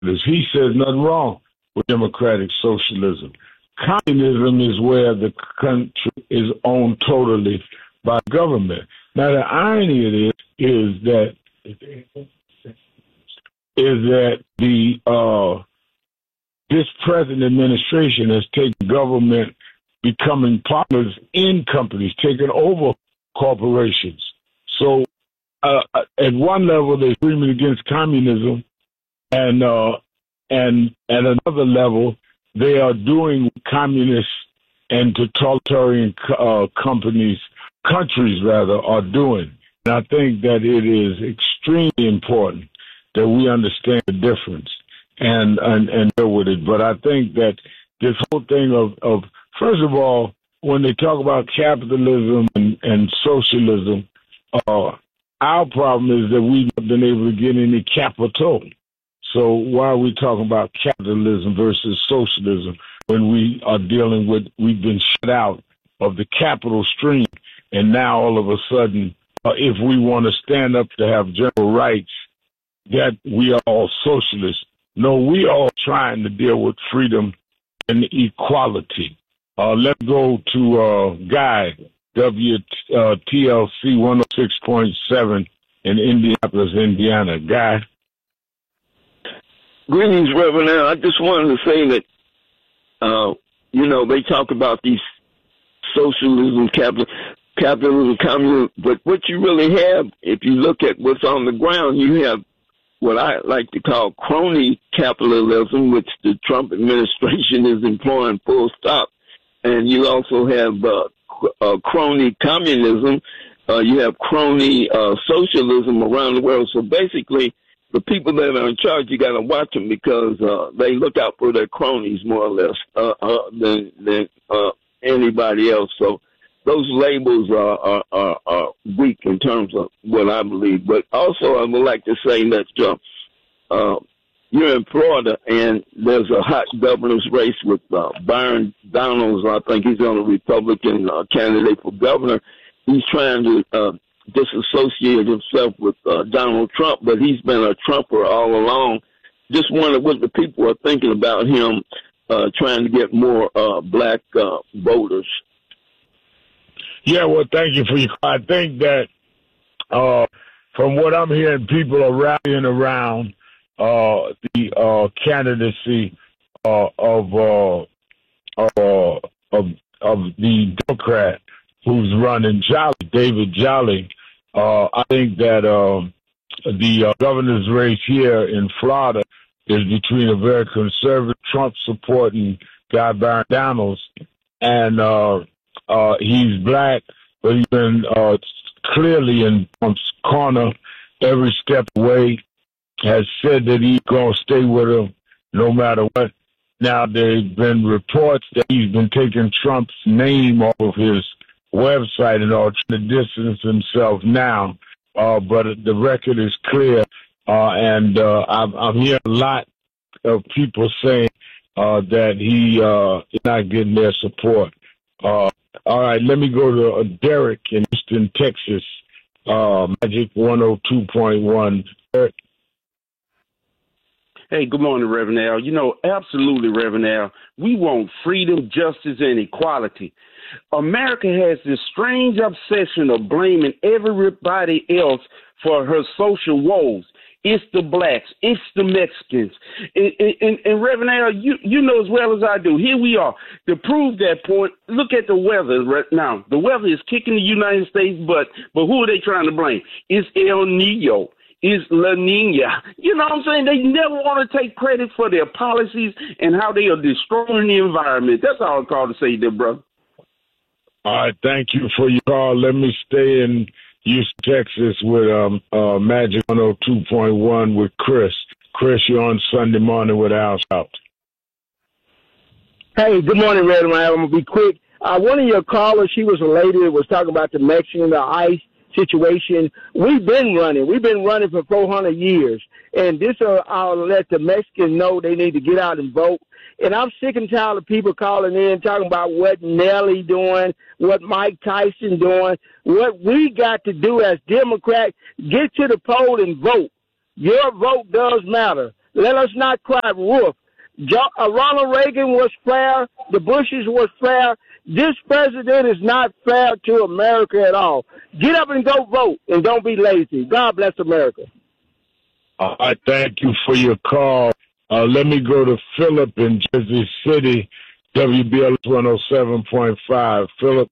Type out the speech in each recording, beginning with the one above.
He says nothing wrong with democratic socialism. Communism is where the country is owned totally by government. Now, the irony of it is that this present administration has taken government becoming partners in companies, taking over corporations. So at one level, they're screaming against communism, and at another level, they are doing what communist and totalitarian countries are doing. And I think that it is extremely important that we understand the difference and deal with it. But I think that this whole thing of first of all, when they talk about capitalism and socialism, our problem is that we've not been able to get any capital. So why are we talking about capitalism versus socialism when we are dealing with, we've been shut out of the capital stream, and now all of a sudden, if we want to stand up to have general rights, that we are all socialists. No, we are all trying to deal with freedom and equality. Let's go to Guy, WTLC 106.7 in Indianapolis, Indiana. Guy. Greetings, Reverend Al. I just wanted to say that, they talk about these socialism, capitalism, communism, but what you really have, if you look at what's on the ground, you have what I like to call crony capitalism, which the Trump administration is employing full stop. And you also have crony communism. You have crony socialism around the world. So basically, the people that are in charge, you got to watch them because they look out for their cronies more or less than anybody else. So those labels are weak in terms of what I believe. But also, I would like to say that you're in Florida, and there's a hot governor's race with Byron Donalds. I think he's on a Republican candidate for governor. He's trying to disassociate himself with Donald Trump, but he's been a Trumper all along. Just wonder what the people are thinking about him trying to get more black voters. Yeah, well, thank you for your. I think that from what I'm hearing, people are rallying around the candidacy of the Democrat who's running, David Jolly. I think that the governor's race here in Florida is between a very conservative, Trump-supporting guy, Byron Donalds, and he's black, but he's been clearly in Trump's corner every step of the way, has said that he's going to stay with him no matter what. Now, there's been reports that he's been taking Trump's name off of his website and all, trying to distance himself now, but the record is clear, and I'm hearing a lot of people saying that he is not getting their support. All right, let me go to Derek in Houston, Texas, Magic 102.1. Derek. Hey, good morning, Reverend Al. Absolutely, Reverend Al. We want freedom, justice, and equality. America has this strange obsession of blaming everybody else for her social woes. It's the blacks. It's the Mexicans. And Reverend Al, you know as well as I do. Here we are. To prove that point, look at the weather right now. The weather is kicking the United States butt, but who are they trying to blame? It's El Nino. It's La Nina. You know what I'm saying? They never want to take credit for their policies and how they are destroying the environment. That's all I call to say there, brother. All right, thank you for your call. Let me stay in Houston, Texas with Magic 102.1 with Chris. Chris, you're on Sunday morning with Al Stout. Hey, good morning, Reverend Al. I'm going to be quick. One of your callers, she was a lady that was talking about the Mexican, the ICE situation. We've been running for 400 years. And this I'll let the Mexicans know they need to get out and vote. And I'm sick and tired of people calling in talking about what Nelly doing, what Mike Tyson doing. What we got to do as Democrats, get to the poll and vote. Your vote does matter. Let us not cry wolf. Ronald Reagan was fair. The Bushes was fair. This president is not fair to America at all. Get up and go vote, and don't be lazy. God bless America. I thank you for your call. Let me go to Philip in Jersey City, WBLS 107.5. Philip.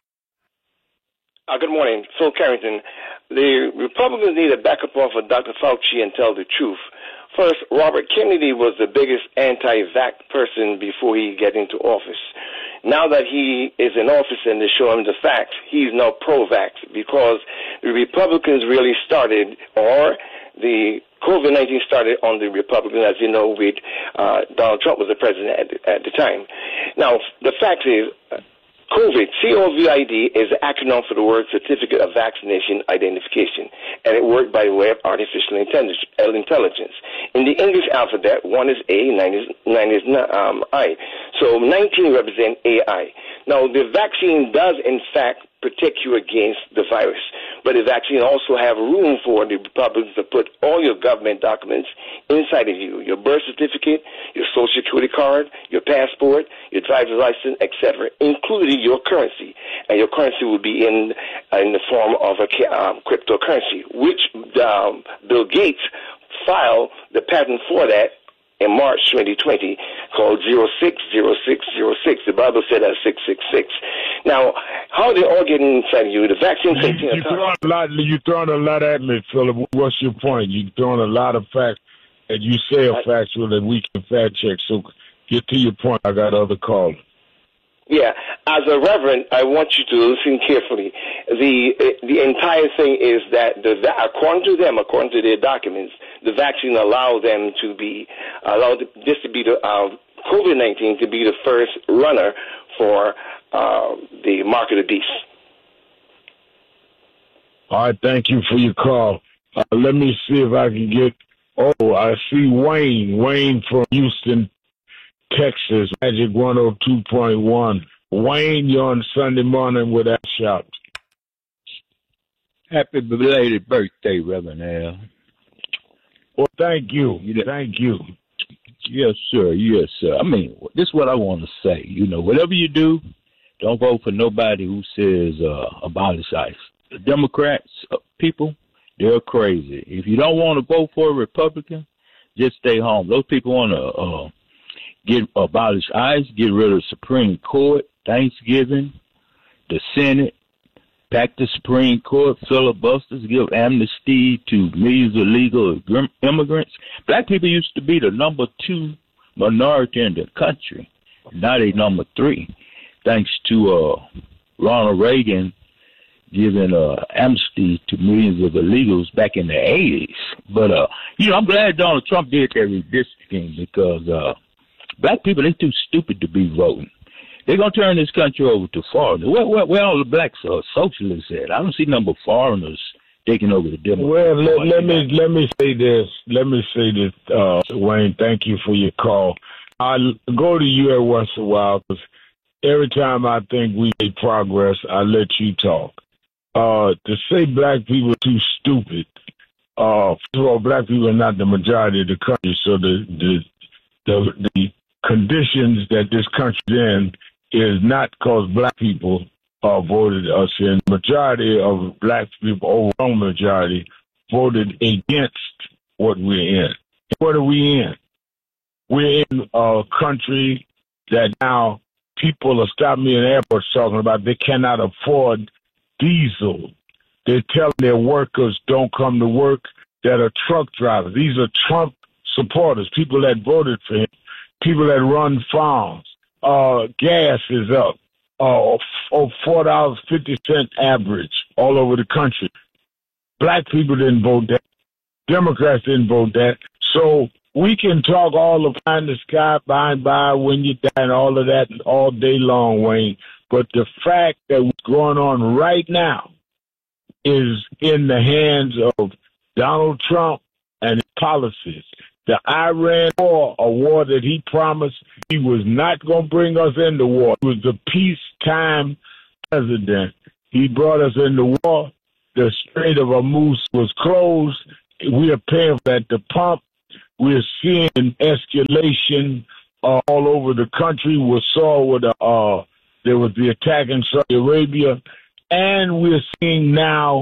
Good morning. Phil Carrington. The Republicans need to back up off of Dr. Fauci and tell the truth. First, Robert Kennedy was the biggest anti-vax person before he got into office. Now that he is in office and they show him the facts, he's now pro-vax because the Republicans really started, or the COVID-19 started on the Republicans, as you know, with Donald Trump was the president at the time. Now, the fact is, COVID, COVID, is the acronym for the word Certificate of Vaccination Identification, and it worked by way of artificial intelligence. In the English alphabet, 1 is A, 9 is I. So 19 represent AI. Now, the vaccine does, in fact, protect you against the virus, but the vaccine also have room for the Republicans to put all your government documents inside of you, your birth certificate, your social security card, your passport, your driver's license, etc., including your currency. And your currency will be in the form of a cryptocurrency, which Bill Gates filed the patent for that in March 2020, called 060606. The Bible said that's 666. Now, how are they all getting inside of you? The vaccine contains you're throwing a lot at me, Philip. What's your point? You're throwing a lot of facts that you say are factual that we can fact check. So get to your point. I got other calls. Yeah, as a reverend, I want you to listen carefully. The entire thing is that according to them, according to their documents, the vaccine allowed them to be this to be the COVID-19 to be the first runner for the mark of the beast. All right, thank you for your call. Let me see if I can get. Oh, I see Wayne from Houston, Texas, Magic 102.1. Wayne, you're on Sunday morning with that shout. Happy belated birthday, Reverend Al. Well, thank you. Thank you. Yes, sir. Yes, sir. I mean, this is what I want to say. You know, whatever you do, don't vote for nobody who says abolish ICE. The Democrats, people, they're crazy. If you don't want to vote for a Republican, just stay home. Those people want to abolish ICE, get rid of the Supreme Court, Thanksgiving, the Senate, pack the Supreme Court, filibusters, give amnesty to millions of illegal immigrants. Black people used to be the number 2 minority in the country. Now they number 3, thanks to Ronald Reagan giving amnesty to millions of illegals back in the 80s. But, I'm glad Donald Trump did that redistricting because black people, they're too stupid to be voting. They're going to turn this country over to foreigners. Where all the blacks are socialists at? I don't see number of foreigners taking over the Democrats. Well, let me say this. Wayne, thank you for your call. I go to you every once in a while because every time I think we make progress, I let you talk. To say black people are too stupid, first of all, black people are not the majority of the country, so the conditions that this country's in is not because black people voted us in. The majority of black people, overwhelming majority, voted against what we're in. What are we in? We're in a country that now people are stopping me in airports talking about they cannot afford diesel. They're telling their workers don't come to work that are truck drivers. These are Trump supporters, people that voted for him, people that run farms. Gas is up, $4.50 average all over the country. Black people didn't vote that. Democrats didn't vote that. So we can talk all the pie in the sky, by and by, when you die, and all of that all day long, Wayne. But the fact that what's going on right now is in the hands of Donald Trump and his policies. The Iran war, a war that he promised he was not going to bring us into war. He was the peacetime president. He brought us into war. The Strait of Hormuz was closed. We are paying for that at the pump. We're seeing an escalation all over the country. We saw with there was the attack in Saudi Arabia, and we're seeing now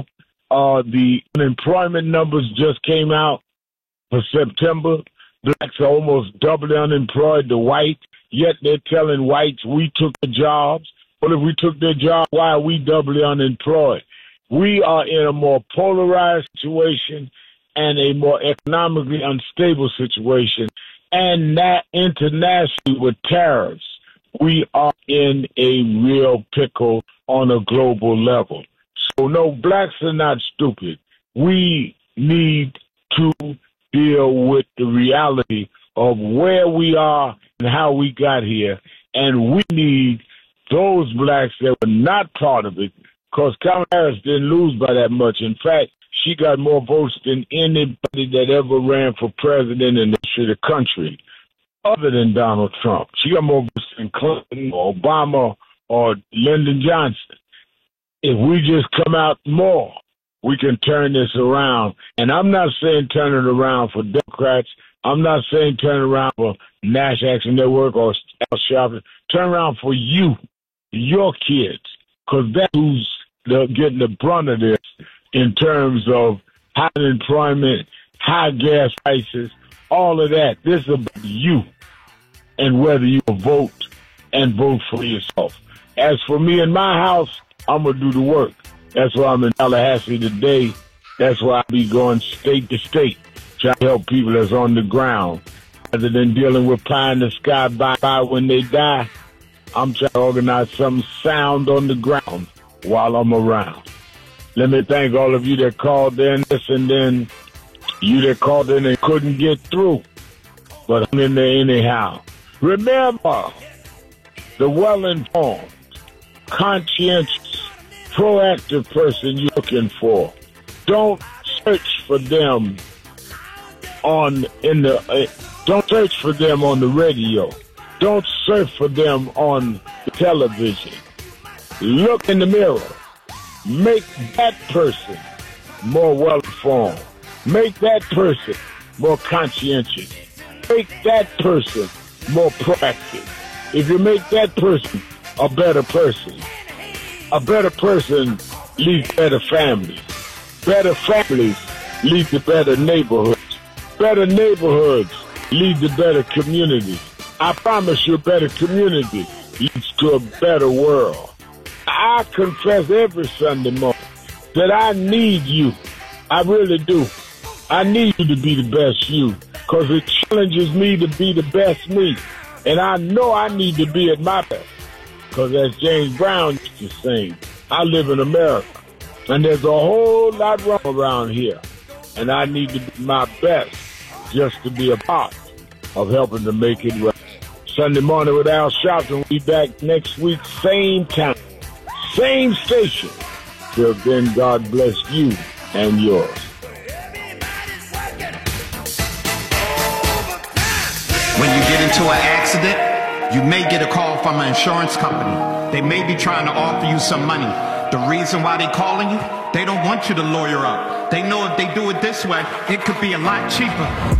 the unemployment numbers just came out for September. Blacks are almost doubly unemployed to whites, yet they're telling whites we took the jobs. Well, if we took their job, why are we doubly unemployed? We are in a more polarized situation and a more economically unstable situation. And that internationally with tariffs, we are in a real pickle on a global level. So no, blacks are not stupid. We need to deal with the reality of where we are and how we got here. And we need those blacks that were not part of it, because Kamala Harris didn't lose by that much. In fact, she got more votes than anybody that ever ran for president in the history of the country, other than Donald Trump. She got more votes than Clinton or Obama or Lyndon Johnson. If we just come out more, we can turn this around. And I'm not saying turn it around for Democrats. I'm not saying turn it around for National Action Network or Al Sharpton. Turn around for you, your kids, because that's who's getting the brunt of this in terms of high unemployment, high gas prices, all of that. This is about you and whether you vote and vote for yourself. As for me in my house, I'm going to do the work. That's why I'm in Tallahassee today. That's why I be going state to state, trying to help people that's on the ground. Rather than dealing with pie in the sky by when they die, I'm trying to organize something sound on the ground while I'm around. Let me thank all of you that called in this, and then you that called in and couldn't get through. But I'm in there anyhow. Remember, the well-informed, conscientious, proactive person you're looking for. Don't search for them don't search for them on the radio. Don't search for them on the television. Look in the mirror. Make that person more well-informed. Make that person more conscientious. Make that person more proactive. If you make that person a better person leads better families. Better families lead to better neighborhoods. Better neighborhoods lead to better communities. I promise you, a better community leads to a better world. I confess every Sunday morning that I need you. I really do. I need you to be the best you, because it challenges me to be the best me. And I know I need to be at my best, because as James Brown used to sing, I live in America, and there's a whole lot wrong around here, and I need to be my best just to be a part of helping to make it right. Sunday morning with Al Sharpton. We'll be back next week, same time, same station. Till then, God bless you and yours. When you get into an accident, you may get a call from an insurance company. They may be trying to offer you some money. The reason why they're calling you, they don't want you to lawyer up. They know if they do it this way, it could be a lot cheaper.